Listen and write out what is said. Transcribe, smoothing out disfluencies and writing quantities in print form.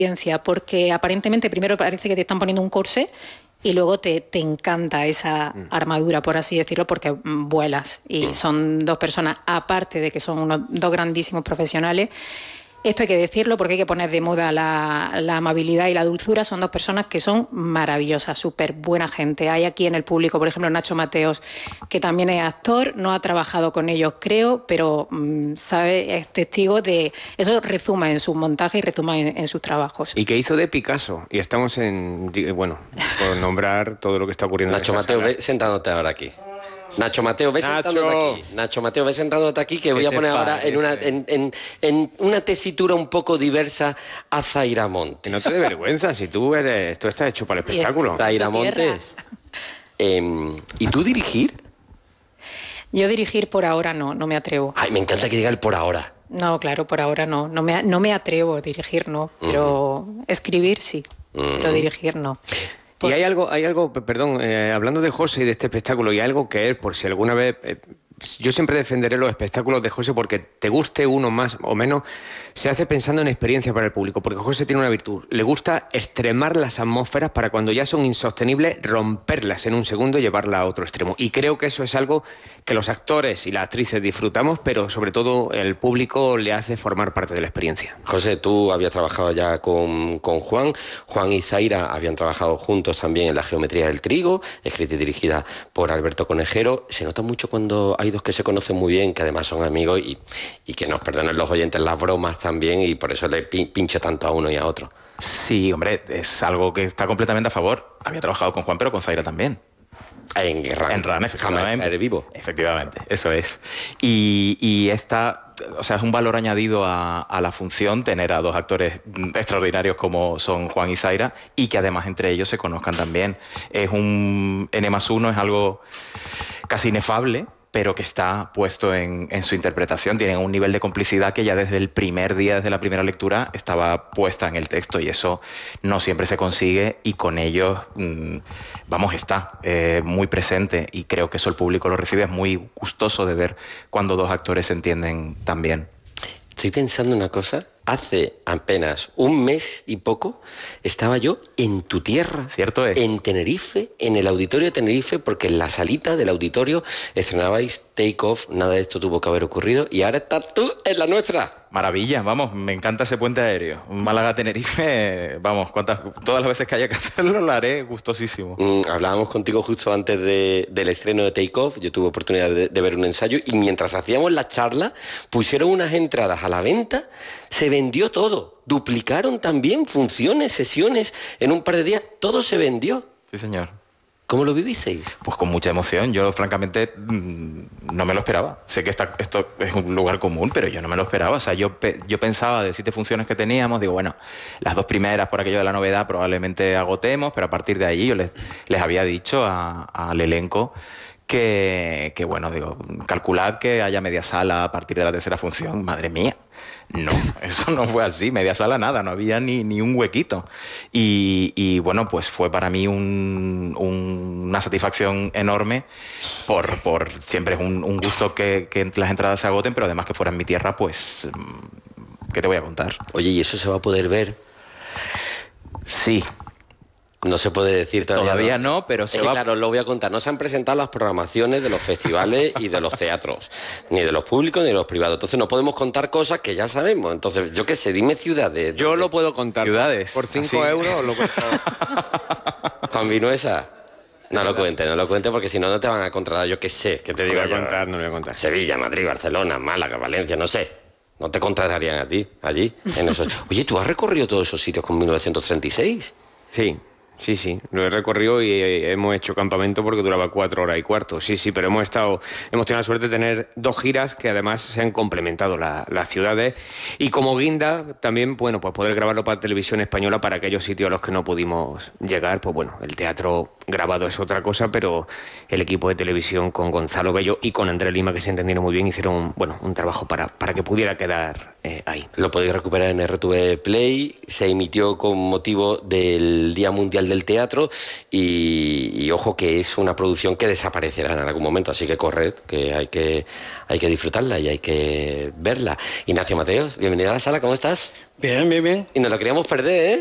porque aparentemente primero parece que te están poniendo un corsé y luego te encanta esa armadura, por así decirlo, porque vuelas. Y son dos personas, aparte de que son dos grandísimos profesionales. Esto hay que decirlo porque hay que poner de moda la amabilidad y la dulzura. Son dos personas que son maravillosas, súper buena gente. Hay aquí en el público, por ejemplo, Nacho Mateos, que también es actor, no ha trabajado con ellos, creo, pero sabe, es testigo de... Eso rezuma en sus montajes y rezuma en sus trabajos. ¿Y qué hizo de Picasso? Y estamos en... Bueno, por nombrar todo lo que está ocurriendo. Nacho Mateos, ve sentándote ahora aquí. Nacho Mateo, ve sentándote aquí. Nacho Mateo, ve sentándote aquí, que voy a poner ahora en una tesitura un poco diversa a Zaira Montes. No te dé vergüenza, si tú estás hecho para el espectáculo. Zaira Montes. ¿Y tú dirigir? Yo dirigir por ahora no me atrevo. Ay, me encanta que diga el por ahora. No, claro, por ahora no me atrevo a dirigir, no. Pero escribir sí, pero dirigir no. Y hay algo, perdón, hablando de José y de este espectáculo, y hay algo que él, por si alguna vez... yo siempre defenderé los espectáculos de José porque te guste uno más o menos, se hace pensando en experiencia para el público, porque José tiene una virtud, le gusta extremar las atmósferas para cuando ya son insostenibles, romperlas en un segundo y llevarlas a otro extremo. Y creo que eso es algo que los actores y las actrices disfrutamos, pero sobre todo el público le hace formar parte de la experiencia. José, tú habías trabajado ya con Juan y Zaira habían trabajado juntos también en La geometría del trigo, escrita y dirigida por Alberto Conejero. Se nota mucho cuando hay dos que se conocen muy bien, que además son amigos y que nos perdonen los oyentes las bromas también, y por eso le pincho tanto a uno y a otro. Sí, hombre, es algo que está completamente a favor. Había trabajado con Juan, pero con Zaira también. En RAN, efectivamente. Vivo. Efectivamente, eso es. Y esta, o sea, es un valor añadido a la función tener a dos actores extraordinarios como son Juan y Zaira, y que además entre ellos se conozcan también. Es un N+1, es algo casi inefable, pero que está puesto en su interpretación. Tienen un nivel de complicidad que ya desde el primer día, desde la primera lectura, estaba puesta en el texto, y eso no siempre se consigue, y con ellos, está muy presente, y creo que eso el público lo recibe. Es muy gustoso de ver cuando dos actores se entienden tan bien. Estoy pensando una cosa. Hace apenas un mes y poco estaba yo en tu tierra. Cierto es. En Tenerife, en el auditorio de Tenerife, porque en la salita del auditorio estrenabais Take Off, nada de esto tuvo que haber ocurrido, y ahora estás tú en la nuestra. Maravilla, vamos, me encanta ese puente aéreo. Málaga-Tenerife, vamos, todas las veces que haya que hacerlo lo haré gustosísimo. Hablábamos contigo justo antes del estreno de Take Off. Yo tuve oportunidad de ver un ensayo, y mientras hacíamos la charla pusieron unas entradas a la venta. Se vendió todo, duplicaron también funciones, sesiones, en un par de días, todo se vendió. Sí, señor. ¿Cómo lo vivisteis? Pues con mucha emoción. Yo, francamente, no me lo esperaba. Sé que esto es un lugar común, pero yo no me lo esperaba. O sea, yo pensaba de 7 funciones que teníamos, digo, bueno, las 2 primeras por aquello de la novedad probablemente agotemos, pero a partir de ahí yo les había dicho al elenco que bueno, digo, calculad que haya media sala a partir de la 3ª función. Madre mía. No, eso no fue así, media sala nada, no había ni un huequito. Y bueno, pues fue para mí una satisfacción enorme por siempre es un gusto que las entradas se agoten, pero además que fuera en mi tierra, pues, ¿qué te voy a contar? Oye, ¿y eso se va a poder ver? Sí. No se puede decir todavía no, pero se va... Claro, lo voy a contar. No se han presentado las programaciones de los festivales y de los teatros, ni de los públicos ni de los privados. Entonces no podemos contar cosas que ya sabemos. Entonces, yo qué sé, dime ciudades. Yo lo puedo contar. Ciudades. Por 5 euros lo cuento. Juan Vinuesa. No lo cuente porque si no, no te van a contratar. Yo qué sé, ¿qué te digo? No lo voy a contar. Sevilla, Madrid, Barcelona, Málaga, Valencia, no sé. No te contratarían a ti, allí, en esos... Oye, ¿tú has recorrido todos esos sitios con 1936? Sí. Sí, lo he recorrido y hemos hecho campamento porque duraba 4 horas y cuarto. Sí, pero hemos tenido la suerte de tener 2 giras que además se han complementado las ciudades, y como guinda también, bueno, pues poder grabarlo para Televisión Española para aquellos sitios a los que no pudimos llegar. Pues bueno, el teatro grabado es otra cosa, pero el equipo de televisión con Gonzalo Bello y con Andrés Lima, que se entendieron muy bien, hicieron un trabajo para que pudiera quedar ahí. Lo podéis recuperar en RTV Play. Se emitió con motivo del Día Mundial del teatro y ojo que es una producción que desaparecerá en algún momento, así que corred, que hay que disfrutarla y hay que verla. Ignacio Mateos, bienvenido a la sala, ¿cómo estás? Bien, bien, bien. Y nos lo queríamos perder, ¿eh?